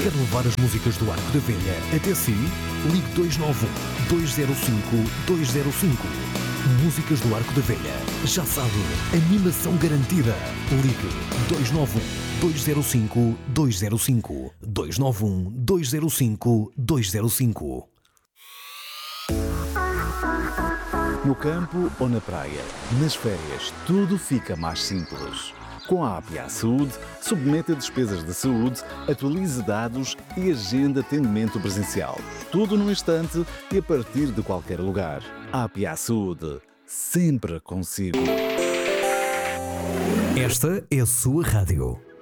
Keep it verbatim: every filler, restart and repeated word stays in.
Quer levar as músicas do Arco da Velha até si? Ligue dois nove um, dois zero cinco, dois zero cinco. Músicas do Arco da Velha. Já sabe, animação garantida. Ligue dois nove um, dois zero cinco, dois zero cinco. dois nove um, dois zero cinco, dois zero cinco. No campo ou na praia, nas férias, tudo fica mais simples. Com a A P A Saúde, submeta despesas de saúde, atualize dados e agenda atendimento presencial. Tudo num instante e a partir de qualquer lugar. A P A Saúde, sempre consigo. Esta é a sua rádio.